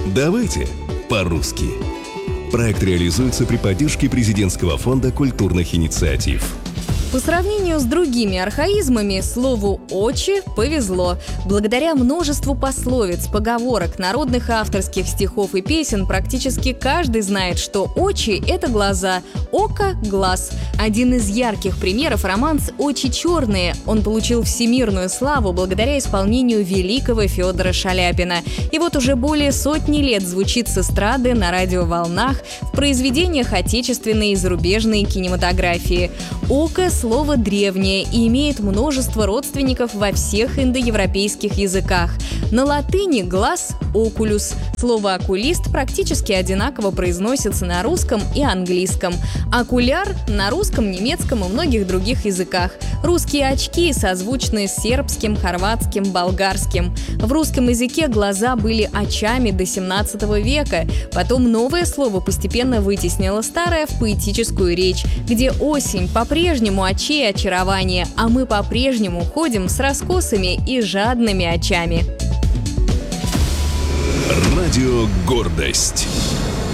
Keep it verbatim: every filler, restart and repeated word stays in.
Давайте по-русски. Проект реализуется при поддержке Президентского фонда культурных инициатив. По сравнению с другими архаизмами, слову «очи» повезло. Благодаря множеству пословиц, поговорок, народных авторских стихов и песен практически каждый знает, что очи — это глаза, око — глаз. Один из ярких примеров — романс «Очи черные». Он получил всемирную славу благодаря исполнению великого Федора Шаляпина. И вот уже более сотни лет звучит с эстрады на радиоволнах в произведениях отечественной и зарубежной кинематографии. Око — слово древнее и имеет множество родственников во всех индоевропейских языках. На латыни глаз – окулюс. Слово окулист практически одинаково произносится на русском и английском. Окуляр – на русском, немецком и многих других языках. Русские очки созвучны с сербским, хорватским, болгарским. В русском языке глаза были очами до семнадцатого века. Потом новое слово постепенно вытеснило старое в поэтическую речь, где осень по-прежнему очей и очарование, а мы по-прежнему ходим с раскосыми и жадными очами. Радио «Гордость».